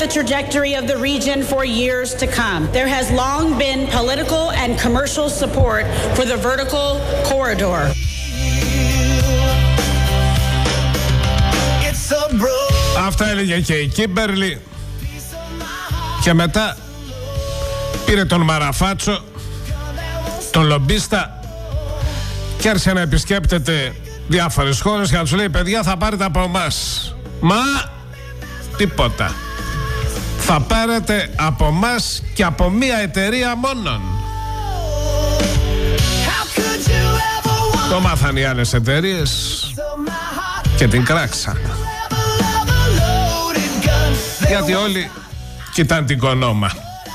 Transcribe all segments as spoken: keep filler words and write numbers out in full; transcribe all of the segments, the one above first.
the trajectory of the region for years to come. There has long been political and commercial support for the vertical corridor. Αυτά έλεγε και η Κίμπερλι. Και μετά πήρε τον Μαραφάτσο, τον λομπίστα, και άρχισε να επισκέπτεται διάφορες χώρες και να τους λέει: παιδιά, θα πάρετε από εμάς. Μα τίποτα. Θα πάρετε από εμάς και από μία εταιρεία μόνον. Το μάθαν οι άλλες εταιρείες και την κράξαν. Γιατί όλοι κοιτάνε την κονόμα.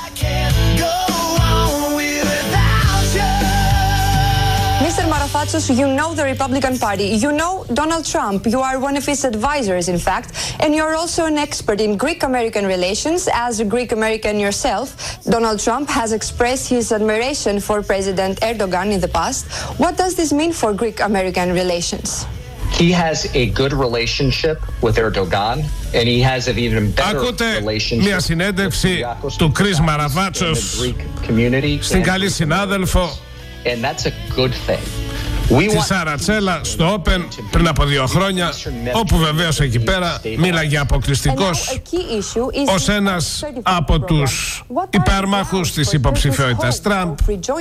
Mister Marafatsos, you know the Republican Party. You know Donald Trump. You are one of his advisors, in fact. And you're also an expert in Greek-American relations. As a Greek-American yourself, Donald Trump has expressed his admiration for President Erdogan in the past. What does this mean for Greek-American relations? He has a good relationship with Erdogan, and he has an even better relationship μια συνέντευξη του Chris Marafatsos στην καλή συνάδελφο and that's a good thing. Τη Σαρατσέλα στο Open πριν από δύο χρόνια, όπου βεβαίως εκεί πέρα μίλαγε αποκλειστικός ως ένας από τους υπέρμαχους της υποψηφιότητας Τραμπ.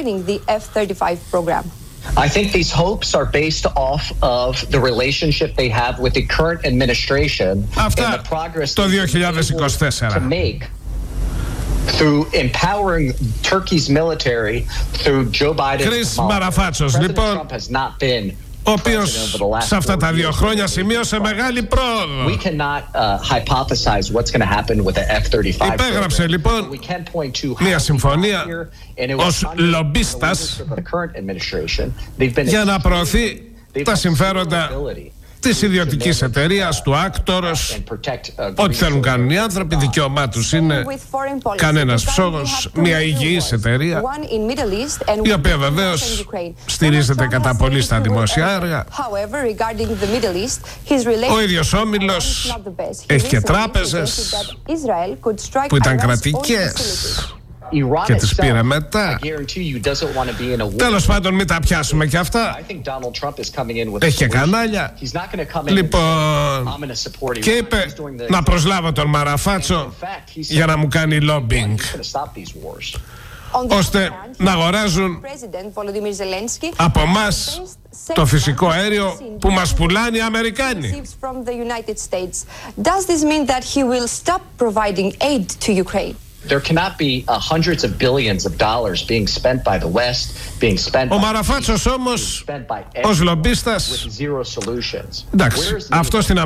I think these hopes are based off of the relationship they have with the current administration and the progress το δύο χιλιάδες είκοσι τέσσερα. to make through empowering Turkey's military through Joe Biden. Chris Marafatsos, λοιπόν, Trump has not been ο οποίος σε αυτά τα δύο χρόνια σημείωσε μεγάλη πρόοδο. We cannot uh, hypothesize what's going to happen with the εφ θέρτι φάιβ. Υπέγραψε λοιπόν μια συμφωνία ως λομπίστας για να προωθεί τα συμφέροντα της ιδιωτικής εταιρείας, του Άκτορος. Ό,τι θέλουν κάνουν οι άνθρωποι, δικαίωμά τους είναι, κανένας ψόγος, μια υγιής εταιρεία, η οποία βεβαίως στηρίζεται κατά πολύ στα δημόσια έργα. Ο ίδιος όμιλος έχει και τράπεζες που ήταν κρατικές και τις πήρε μετά. Τέλος πάντων, μην τα πιάσουμε και αυτά. Έχει και κανάλια. Λοιπόν, και είπε να προσλάβω τον Μαραφάτσο για να μου κάνει lobbying, ώστε να αγοράζουν από εμάς το φυσικό αέριο που μας πουλάνε οι Αμερικάνοι. There cannot be uh, hundreds of billions of dollars being spent by the West, being spent by Ο Μαραφάτσος όμως ως λομπίστας, εντάξει, αυτό στην